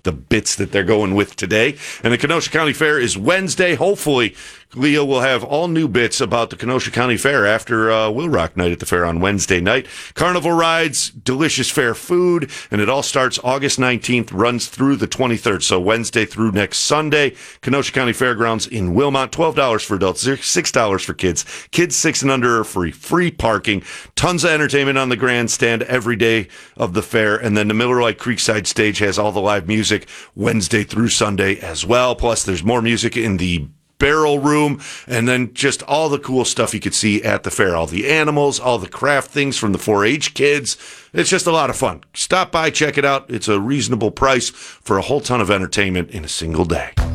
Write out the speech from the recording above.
the bits that they're going with today. And the Kenosha County Fair is Wednesday. Hopefully, Leo will have all new bits about the Kenosha County Fair after Will Rock Night at the fair on Wednesday night. Carnival rides, delicious fair food, and it all starts August 19th, runs through the 23rd, so Wednesday through next Sunday. Kenosha County Fairgrounds in Wilmot, $12 for adults, $6 for kids. Kids 6 and under are free. Free parking. Tons of entertainment on the grandstand every day of the fair, and then the Miller Lite Creekside stage has all the live music Wednesday through Sunday as well. Plus, there's more music in the barrel room, and then just all the cool stuff you could see at the fair. All the animals, all the craft things from the 4-H kids. It's just a lot of fun. Stop by, check it out. It's a reasonable price for a whole ton of entertainment in a single day.